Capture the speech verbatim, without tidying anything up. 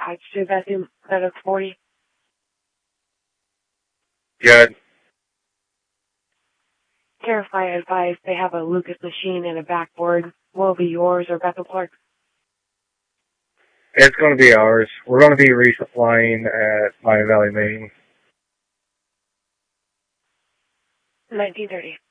Patch two bedroom, Medic forty. Good. Verify advised they have a Lucas machine and a backboard. Will it be yours or Bethel Clark? It's going to be ours. We're going to be resupplying at Pine Valley, Maine. nineteen thirty.